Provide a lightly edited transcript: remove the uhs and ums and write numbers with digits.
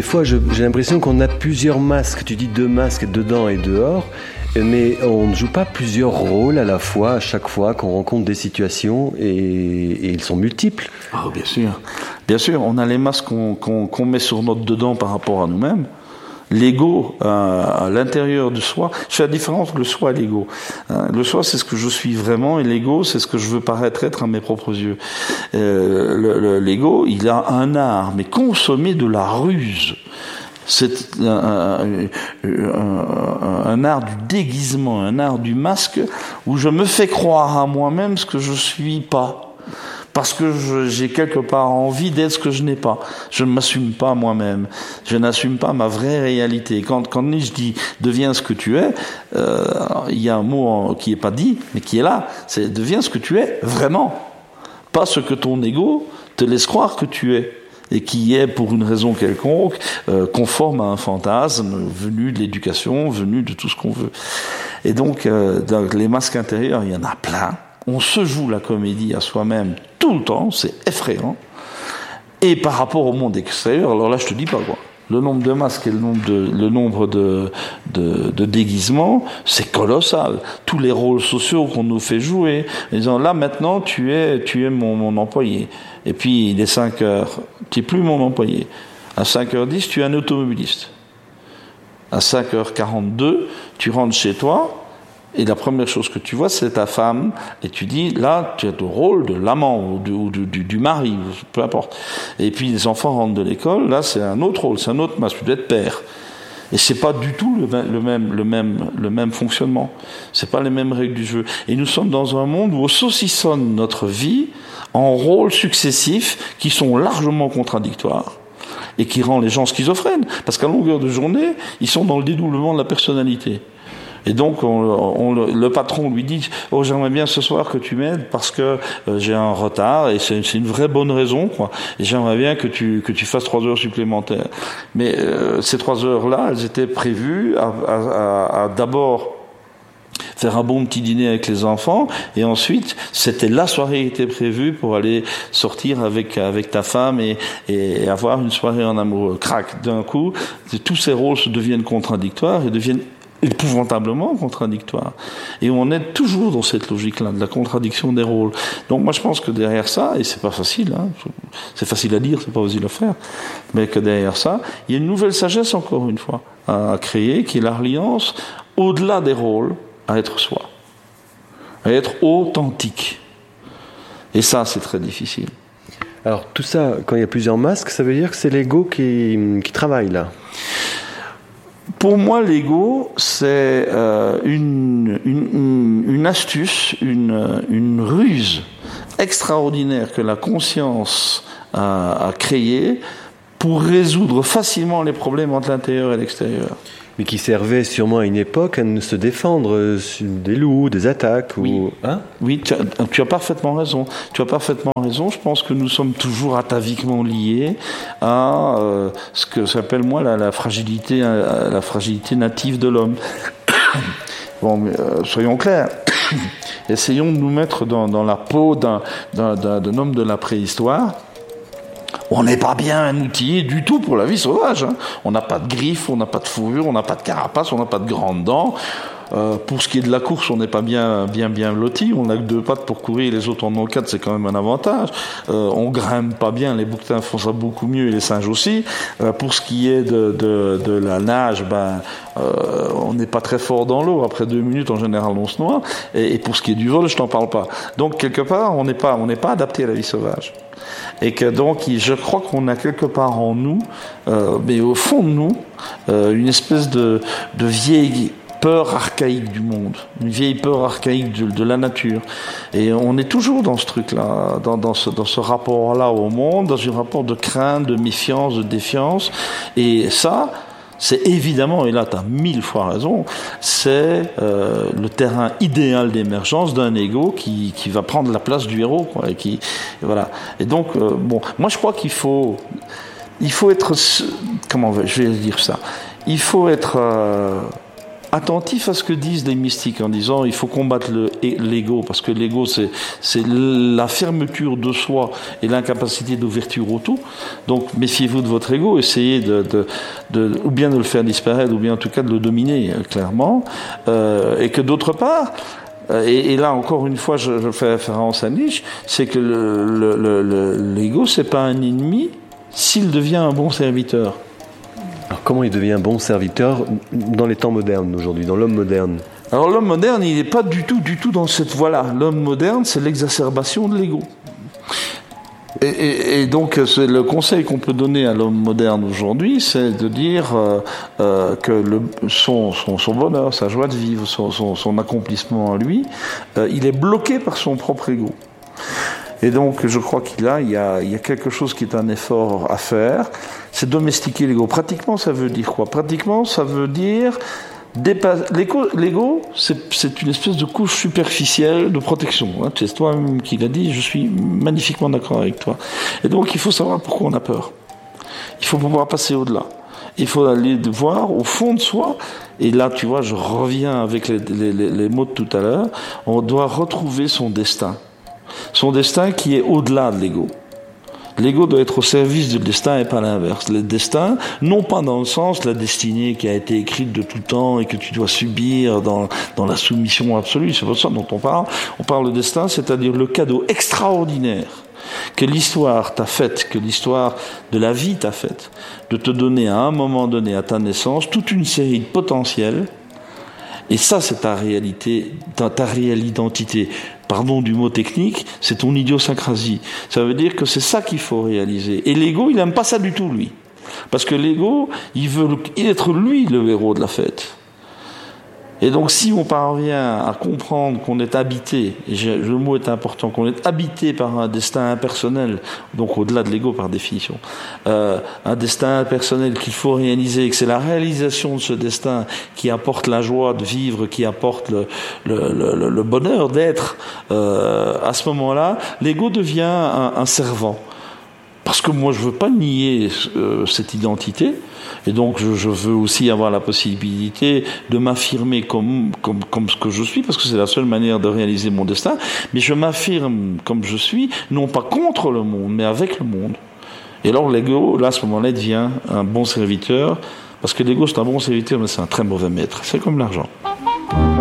fois, j'ai l'impression qu'on a plusieurs masques. Tu dis 2 masques dedans et dehors, mais on ne joue pas plusieurs rôles à la fois, à chaque fois qu'on rencontre des situations, et ils sont multiples. Ah, bien sûr. Bien sûr, on a les masques qu'on met sur notre dedans par rapport à nous-mêmes. L'ego à l'intérieur de soi, je fais la différence entre le soi et l'ego. Le soi, c'est ce que je suis vraiment, et l'ego, c'est ce que je veux paraître être à mes propres yeux. L'ego, il a un art, mais consommé de la ruse. C'est un art du déguisement, un art du masque, où je me fais croire à moi-même ce que je suis pas. Parce que j'ai quelque part envie d'être ce que je n'ai pas. Je ne m'assume pas moi-même. Je n'assume pas ma vraie réalité. Quand Nietzsche dit « deviens ce que tu es », il y a un mot qui n'est pas dit, mais qui est là. C'est « deviens ce que tu es vraiment ». Pas ce que ton ego te laisse croire que tu es. Et qui est, pour une raison quelconque, conforme à un fantasme venu de l'éducation, venu de tout ce qu'on veut. Et donc les masques intérieurs, il y en a plein. On se joue la comédie à soi-même tout le temps, c'est effrayant. Et par rapport au monde extérieur, alors là je te dis pas quoi. Le nombre de masques et le nombre de déguisements, c'est colossal. Tous les rôles sociaux qu'on nous fait jouer, en disant là maintenant tu es mon employé. Et puis il est 5 heures, tu n'es plus mon employé. À 5h10, tu es un automobiliste. À 5h42, tu rentres chez toi. Et la première chose que tu vois, c'est ta femme, et tu dis, là, tu as le rôle de l'amant, ou du mari, peu importe. Et puis, les enfants rentrent de l'école, là, c'est un autre rôle, c'est un autre masque, tu dois être père. Et c'est pas du tout le même fonctionnement. C'est pas les mêmes règles du jeu. Et nous sommes dans un monde où on saucissonne notre vie en rôles successifs qui sont largement contradictoires. Et qui rend les gens schizophrènes. Parce qu'à longueur de journée, ils sont dans le dédoublement de la personnalité. Et donc, le patron lui dit « Oh, j'aimerais bien ce soir que tu m'aides parce que j'ai un retard et c'est une vraie bonne raison, quoi. Et j'aimerais bien que tu fasses 3 heures supplémentaires. » Mais ces 3 heures-là, elles étaient prévues à d'abord faire un bon petit dîner avec les enfants, et ensuite c'était la soirée qui était prévue pour aller sortir avec ta femme et avoir une soirée en amoureux. Crac, d'un coup, tous ces rôles se deviennent contradictoires et deviennent épouvantablement contradictoires. Et on est toujours dans cette logique-là, de la contradiction des rôles. Donc moi je pense que derrière ça, et c'est pas facile, hein, c'est facile à dire, c'est pas facile à faire, mais que derrière ça, il y a une nouvelle sagesse, encore une fois, à créer, qui est la reliance, au-delà des rôles, à être soi, à être authentique. Et ça, c'est très difficile. Alors tout ça, quand il y a plusieurs masques, ça veut dire que c'est l'ego qui travaille là. Pour moi, l'ego, c'est une astuce, une ruse extraordinaire que la conscience a créée pour résoudre facilement les problèmes entre l'intérieur et l'extérieur. Mais qui servait sûrement à une époque à se défendre des loups, des attaques. Oui, hein? Oui, tu as parfaitement raison. Tu as parfaitement raison. Je pense que nous sommes toujours ataviquement liés à ce que j'appelle moi la fragilité native de l'homme. Bon, mais, soyons clairs. Essayons de nous mettre dans la peau d'un homme de la préhistoire. On n'est pas bien outillé du tout pour la vie sauvage. Hein. On n'a pas de griffes, on n'a pas de fourrure, on n'a pas de carapace, on n'a pas de grandes dents. Pour ce qui est de la course, on n'est pas bien loti. On n'a que 2 pattes pour courir, les autres en ont 4, c'est quand même un avantage. On grimpe pas bien, les bouquetins font ça beaucoup mieux et les singes aussi. Pour ce qui est de la nage, on n'est pas très fort dans l'eau. Après 2 minutes, en général, on se noie. Et pour ce qui est du vol, je t'en parle pas. Donc quelque part, on n'est pas adapté à la vie sauvage. Et que donc, je crois qu'on a quelque part en nous, mais au fond de nous, une espèce de vieille peur archaïque du monde, une vieille peur archaïque de la nature. Et on est toujours dans ce truc-là, dans ce rapport-là au monde, dans un rapport de crainte, de méfiance, de défiance. Et ça, c'est évidemment, et là tu as 1000 fois raison, c'est le terrain idéal d'émergence d'un ego qui va prendre la place du héros, quoi, et voilà. Et donc, moi je crois qu'il faut être, comment je vais dire ça, il faut être attentif à ce que disent les mystiques en disant il faut combattre l'ego, parce que l'ego c'est la fermeture de soi et l'incapacité d'ouverture au tout. Donc méfiez-vous de votre ego, essayez ou bien de le faire disparaître, ou bien en tout cas de le dominer clairement, et que d'autre part, et là encore une fois je fais référence à Nietzsche, c'est que l'ego c'est pas un ennemi s'il devient un bon serviteur. Alors comment il devient un bon serviteur dans les temps modernes aujourd'hui, dans l'homme moderne? Alors l'homme moderne, il n'est pas du tout dans cette voie-là. L'homme moderne, c'est l'exacerbation de l'ego. Et donc c'est le conseil qu'on peut donner à l'homme moderne aujourd'hui, c'est de dire que son bonheur, sa joie de vivre, son accomplissement en lui, il est bloqué par son propre ego. Et donc, je crois qu'il y a quelque chose qui est un effort à faire, c'est domestiquer l'ego. Pratiquement, ça veut dire quoi? Pratiquement, ça veut dire l'ego, c'est une espèce de couche superficielle de protection. Hein. C'est toi-même qui l'as dit, je suis magnifiquement d'accord avec toi. Et donc, il faut savoir pourquoi on a peur. Il faut pouvoir passer au-delà. Il faut aller voir au fond de soi. Et là, tu vois, je reviens avec les mots de tout à l'heure. On doit retrouver son destin. Son destin qui est au-delà de l'ego. L'ego doit être au service du destin et pas l'inverse. Le destin, non pas dans le sens la destinée qui a été écrite de tout temps et que tu dois subir dans la soumission absolue, c'est pas ça dont on parle. On parle de destin, c'est-à-dire le cadeau extraordinaire que l'histoire t'a fait, que l'histoire de la vie t'a fait, de te donner à un moment donné, à ta naissance, toute une série de potentiels. Et ça, c'est ta réalité, ta réelle identité. Pardon du mot technique, c'est ton idiosyncrasie. Ça veut dire que c'est ça qu'il faut réaliser. Et l'ego, il n'aime pas ça du tout, lui. Parce que l'ego, il veut être lui le héros de la fête. Et donc, si on parvient à comprendre qu'on est habité, et le mot est important, qu'on est habité par un destin impersonnel, donc au-delà de l'ego par définition, un destin impersonnel qu'il faut réaliser, et que c'est la réalisation de ce destin qui apporte la joie de vivre, qui apporte le bonheur d'être, à ce moment-là, l'ego devient un servant. Parce que moi, je veux pas nier cette identité, et donc je veux aussi avoir la possibilité de m'affirmer comme ce que je suis, parce que c'est la seule manière de réaliser mon destin. Mais je m'affirme comme je suis, non pas contre le monde, mais avec le monde. Et alors l'ego, là, à ce moment-là, devient un bon serviteur, parce que l'ego, c'est un bon serviteur, mais c'est un très mauvais maître. C'est comme l'argent.